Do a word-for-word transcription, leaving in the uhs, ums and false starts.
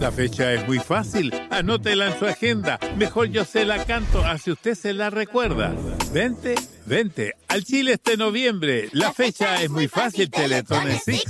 Esta fecha es muy fácil. Anótela en su agenda. Mejor yo se la canto, así usted se la recuerda. Vente, vente. Al Chile este noviembre. La fecha es muy fácil, Teletón en Six.